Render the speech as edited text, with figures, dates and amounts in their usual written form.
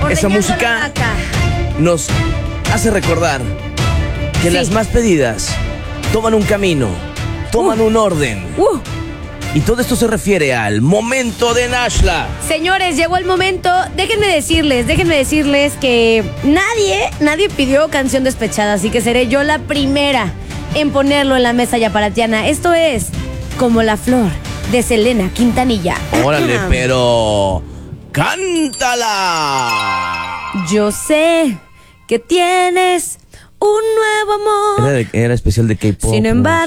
Esa Ordeñando música la vaca. nos hace recordar que Sí. las más pedidas toman un camino, toman un orden. Y todo esto se refiere al momento de Nashla. Señores, llegó el momento. Déjenme decirles que nadie pidió canción despechada, así que seré yo la primera en ponerlo en la mesa yaparatiana. Esto es Como la Flor de Selena Quintanilla. Órale, pero cántala. Yo sé que tienes un nuevo amor. Era especial de K-pop. Sin embargo,